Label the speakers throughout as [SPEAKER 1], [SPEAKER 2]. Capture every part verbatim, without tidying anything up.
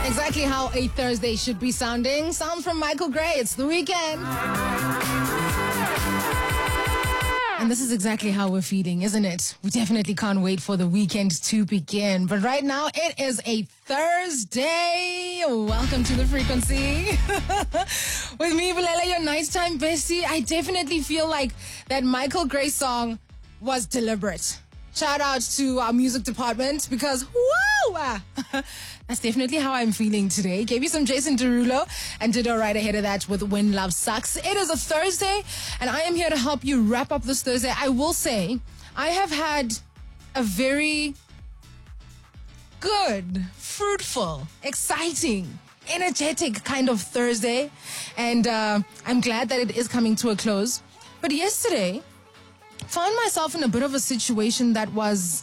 [SPEAKER 1] Exactly how a Thursday should be sounding. Sound from Michael Gray. It's the weekend. And this is exactly how we're feeling, isn't it? We definitely can't wait for the weekend to begin. But right now, it is a Thursday. Welcome to The Frequency. With me, Bulela, your nighttime bestie. I definitely feel like that Michael Gray song was deliberate. Shout out to our music department because, woo! That's definitely how I'm feeling today. Gave you some Jason Derulo and did all right ahead of that with When Love Sucks. It is a Thursday, and I am here to help you wrap up this Thursday. I will say, I have had a very good, fruitful, exciting, energetic kind of Thursday, and uh, I'm glad that it is coming to a close. But yesterday, found myself in a bit of a situation that was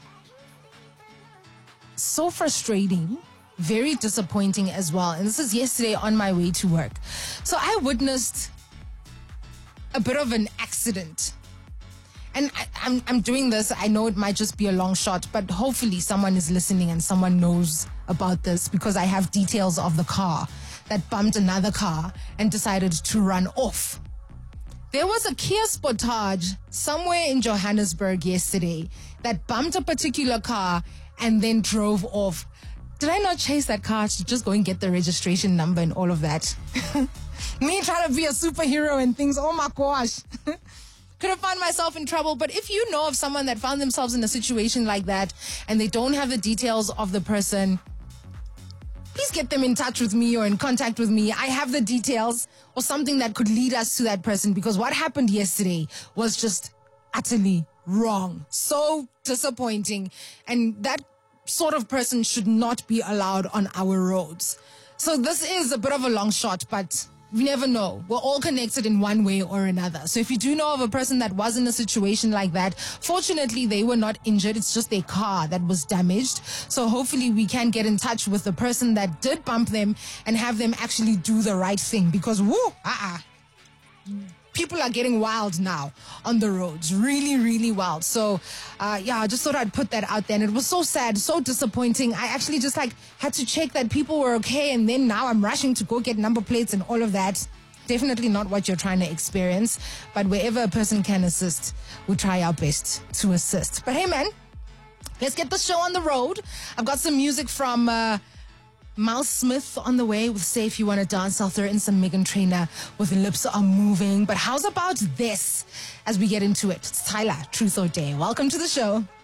[SPEAKER 1] so frustrating, very disappointing as well. And this is yesterday on my way to work. So I witnessed a bit of an accident. And I, I'm, I'm doing this, I know it might just be a long shot, but hopefully someone is listening and someone knows about this because I have details of the car that bumped another car and decided to run off. There was a Kia Sportage somewhere in Johannesburg yesterday that bumped a particular car and then drove off. Did I not chase that car to just go and get the registration number and all of that? Me trying to be a superhero and things, oh my gosh. Could have found myself in trouble. But if you know of someone that found themselves in a situation like that and they don't have the details of the person, please get them in touch with me or in contact with me. I have the details or something that could lead us to that person, because what happened yesterday was just utterly wrong. So disappointing. And that sort of person should not be allowed on our roads. So this is a bit of a long shot, but we never know. We're all connected in one way or another. So if you do know of a person that was in a situation like that, fortunately they were not injured. It's just their car that was damaged. So hopefully we can get in touch with the person that did bump them and have them actually do the right thing, because woo, uh-uh. People are getting wild now on the roads. Really, really wild. So, uh, yeah, I just thought I'd put that out there. And it was so sad, so disappointing. I actually just, like, had to check that people were okay. And then now I'm rushing to go get number plates and all of that. Definitely not what you're trying to experience. But wherever a person can assist, we try our best to assist. But hey, man, let's get the show on the road. I've got some music from... Uh, Miles Smith on the way with Say If You Want to Dance. I'll throw in some Megan Trainor with Lips Are Moving. But how's about this as we get into it? It's Tyler, Truth or Dare. Welcome to the show.